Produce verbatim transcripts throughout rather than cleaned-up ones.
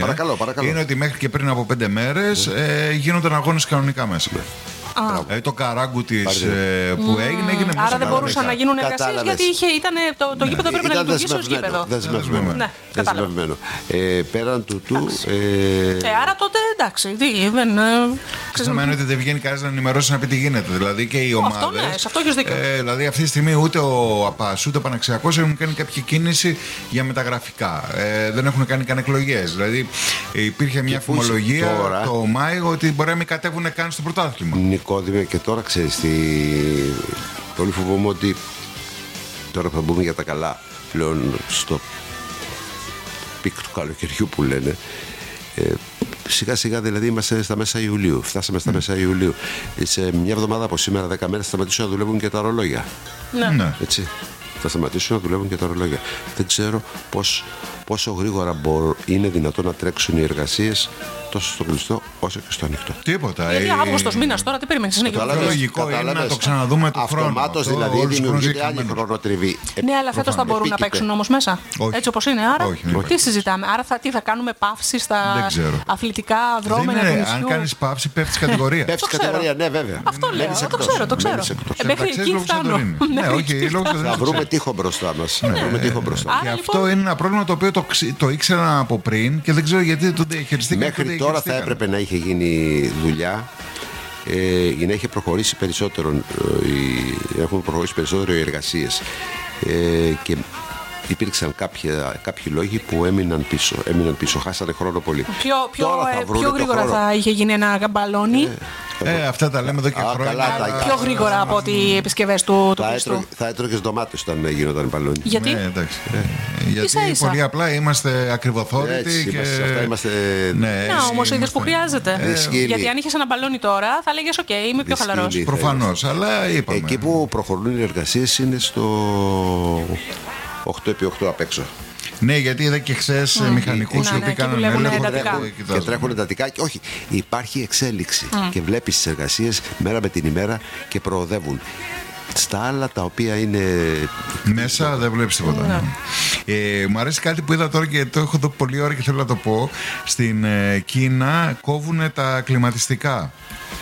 Παρακαλώ, παρακαλώ. Είναι ότι μέχρι και πριν από πέντε μέρες ε, γίνονταν αγώνες κανονικά μέσα. Δηλαδή το καράγκου της ε, που έγινε, έγινε μέσα. Άρα δεν μπορούσαν να γίνουν εργασίες γιατί είχε, ήταν, το, το γήπεδο έπρεπε να λειτουργήσει ως γήπεδο. Δεσμευμένο. Ναι, δεσμευμένο. Ε, πέραν του του. Ε, ε, άρα τότε εντάξει. Τι, δεν. Αυτό σημαίνει ότι δεν βγαίνει κανείς να ενημερώσει να πει τι γίνεται. Δηλαδή και οι ομάδες. Αυτό, ναι, σε αυτό έχεις δίκιο. Ε, δηλαδή αυτή τη στιγμή ούτε ο ΑΠΑΣ ούτε ο Παναξιακός έχουν κάνει κάποια κίνηση για μεταγραφικά. Ε, δεν έχουν κάνει καν εκλογές. Δηλαδή υπήρχε μια φημολογία το Μάιο ότι μπορεί να μην κατέβουν καν στο πρωτάθλημα. Νικόδημε, και τώρα ξέρεις τι. Πολύ φοβούμαι ότι τώρα θα μπούμε για τα καλά πλέον στο πικ του καλοκαιριού που λένε. Ε, σιγά σιγά δηλαδή είμαστε στα μέσα Ιουλίου. Φτάσαμε στα mm. μέσα Ιουλίου. Σε μια εβδομάδα από σήμερα, δέκα μέρες, θα σταματήσουν να δουλεύουν και τα ρολόγια. Ναι. Έτσι. Θα σταματήσουν να δουλεύουν και τα ρολόγια. Δεν ξέρω πώς, πόσο γρήγορα μπορώ, είναι δυνατόν να τρέξουν οι εργασίες τόσο στο κλειστό όσο και στο ανοιχτό. Τίποτα. Γιατί Αύγουστος μήνας τώρα, τι περιμένεις? Είναι το λογικό είναι να το ξαναδούμε του χρόνου. Αυτομάτως δηλαδή δημιουργείται άλλη χρονοτριβή. Ναι, αλλά φέτος θα μπορούν να παίξουν όμως μέσα. Όχι. Έτσι όπως είναι. Άρα όχι, τι συζητάμε? Άρα θα, τι θα κάνουμε παύση στα αθλητικά δρόμενα του νησιού? Αν κάνεις παύση, πέφτεις κατηγορία. Πέφτεις κατηγορία, ναι, βέβαια. Αυτό λέω. Το ξέρω, το ξέρω. Μέχρι εκεί φτάνω. Θα βρούμε τείχο μπροστά μας. Και αυτό είναι ένα πρόβλημα το οποίο το ήξερα από πριν και δεν ξέρω γιατί δεν το διαχειριστήκαμε. Μέχρι τώρα θα έπρεπε να είχε γίνει δουλειά ε, για να είχε προχωρήσει περισσότερο, ε, έχουν προχωρήσει περισσότερο οι εργασίες ε, και υπήρξαν κάποια, κάποιοι λόγοι που έμειναν πίσω, έμειναν πίσω, χάσανε χρόνο πολύ. Πιο, πιο, ε, πιο γρήγορα θα είχε γίνει ένα μπαλόνι. Ε, ε, αυτά τα λέμε εδώ και χρόνια. Καλά, τα, πιο γρήγορα από ότι οι επισκευές του κλειστού. Θα έτρωγες ντομάτες όταν γίνονταν μπαλόνι. Γιατί? Ναι, εντάξει. Ε, γιατί ίσα ίσα. Πολύ απλά είμαστε ακριβοθόρητοι. Και... Αυτά είμαστε... Ναι, να, όμως είδες που χρειάζεται. Ε, γιατί αν είχες ένα μπαλόνι τώρα θα λέγες οκ, okay, είμαι πιο χαλαρός. Προφανώς, αλλά είπαμε. Εκεί που προχωρούν οι εργασίες είναι στο οκτώ επί οκτώ απ' έξω. Ναι, γιατί είδα και χθες mm. μηχανικούς οι ναι, οποίοι ναι, κάνουν έλεγχο και, και τρέχουν εντατικά. Και όχι, υπάρχει εξέλιξη mm. και βλέπεις τις εργασίες μέρα με την ημέρα και προοδεύουν. Στα άλλα τα οποία είναι μέσα δεν βλέπεις τίποτα. Mm. Ε, μου αρέσει κάτι που είδα τώρα και το έχω δει πολλή ώρα και θέλω να το πω. Στην ε, Κίνα κόβουν τα κλιματιστικά.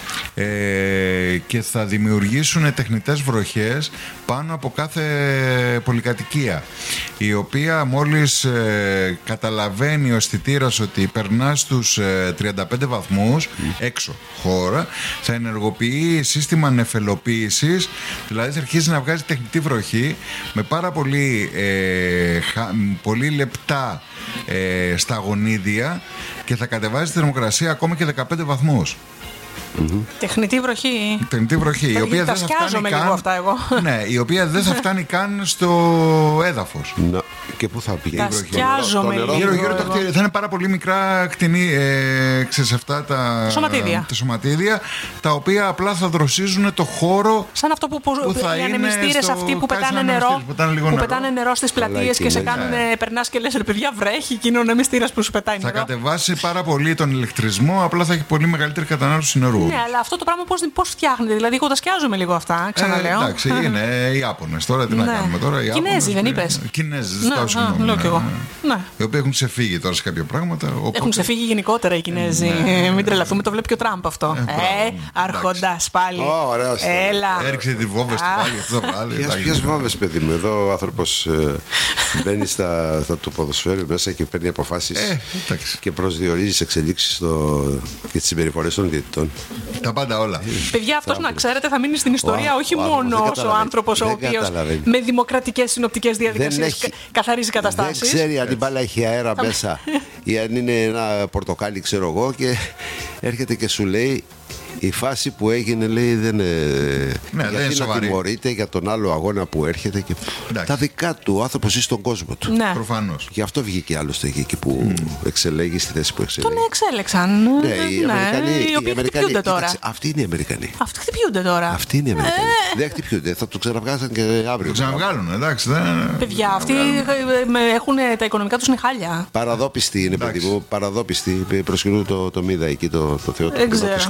Ε, και θα δημιουργήσουν τεχνητές βροχές πάνω από κάθε πολυκατοικία, η οποία μόλις ε, καταλαβαίνει ο αισθητήρας ότι περνά στους ε, τριάντα πέντε βαθμούς mm. έξω χώρα, θα ενεργοποιεί σύστημα νεφελοποίησης, δηλαδή θα αρχίσει να βγάζει τεχνητή βροχή με πάρα πολύ, ε, χα, πολύ λεπτά ε, σταγονίδια και θα κατεβάζει τη θερμοκρασία ακόμα και δεκαπέντε βαθμούς. Mm-hmm. Τεχνητή βροχή. Τεχνητή βροχή. Η οποία, τα δεν θα φτάνει καν, αυτά εγώ. ναι, η οποία δεν θα φτάνει καν στο έδαφος. Να, και πού θα πηγαίνει η βροχή? Σκιάζομαι λίγο. Γύρω γύρω το κτίριο. Θα είναι πάρα πολύ μικρά κτηνή, ε, ξέρεις, αυτά τα σωματίδια. τα σωματίδια, τα οποία απλά θα δροσίζουν το χώρο. Σαν αυτό που, που, που θα οι ανεμιστήρες αυτοί που πετάνε νερό, που πετάνε νερό, πετάνε νερό στις πλατείες και σε κάνουν, ναι. Περνάς και λες ρε παιδιά, βρέχει, εκείνο ο ανεμιστήρας που σου πετάει νερό. Θα κατεβάσει πάρα πολύ τον ηλεκτρισμό, απλά θα έχει πολύ μεγαλύτερη κατανάλωση νερού. Ναι, αλλά αυτό το πράγμα πώς, πώς φτιάχνεται? Δηλαδή, εγώ τα σκιάζομαι λίγο αυτά, ξαναλέω. Ε, εντάξει, είναι οι Ιάπωνες τώρα, τι ναι. να κάνουμε τώρα. Οι Κινέζοι, δεν είπες? Κινέζοι, ζητάω συγγνώμη. Λέω κι εγώ. Ναι. Οι οποίοι έχουν ξεφύγει τώρα σε κάποια πράγματα. Οπότε... Έχουν ξεφύγει γενικότερα οι Κινέζοι. Ναι. Μην τρελαθούμε, το βλέπει και ο Τραμπ αυτό. Ε, ε αρχοντάς πάλι. Oh, ωραίος, έλα. Έριξε τη βόμβες του πάλι αυτό πάλι. Ποιες βόμβες, παιδί μου? Εδώ ο άνθρωπος μπαίνει στα του ποδοσφαίρου μέσα και παίρνει αποφάσεις και προσδιορίζει εξελίξεις και τις συμπεριφορές των διαιτητών. Τα πάντα όλα. Παιδιά, αυτός να ξέρετε θα μείνει στην ιστορία όχι μόνο ως ο άνθρωπος ο οποίος με δημοκρατικές συνοπτικές διαδικασίες καθαρίζει καταστάσεις. Δεν ξέρει αν η μπάλα έχει αέρα μέσα ή αν είναι ένα πορτοκάλι, ξέρω εγώ, και έρχεται και σου λέει η φάση που έγινε, λέει, δεν είναι. Ναι, γιατί δεν είναι να τιμωρείται για τον άλλο αγώνα που έρχεται και... τα δικά του. Ο άνθρωπος ζει στον κόσμο του. Ναι. Προφανώς. Γι' αυτό βγήκε άλλωστε εκεί που mm. εξελέγει στη θέση που εξελέγει. Τον εξέλεξαν. Ναι, οι ναι, Αμερικανοί. Οι οποίοι χτυπιούνται τώρα. Κοίταξε, αυτοί είναι οι Αμερικανοί. Αυτοί χτυπιούνται τώρα. Αυτοί είναι οι Αμερικανοί. Ε. Δεν χτυπιούνται. Θα το ξαναβγάζαν και αύριο. Το ξαναβγάλουν, εντάξει. Δεν... Παιδιά, αυτοί έχουν τα οικονομικά τους νυχάλια. Παραδόπιστοι είναι, παιδί μου. Παραδόπιστοι. Προσκυνούν το, το Μίδα εκεί, το, το Θεό του. Και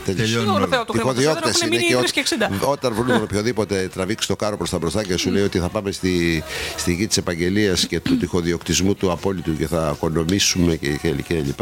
Τυχοδιώκτες είναι και, και όταν βρουν οποιοδήποτε τραβήξει το κάρο προς τα μπροστά και σου λέει ότι θα πάμε στη, στη γη της επαγγελίας και του τυχοδιοκτισμού του απόλυτου και θα οικονομήσουμε και, και, και, και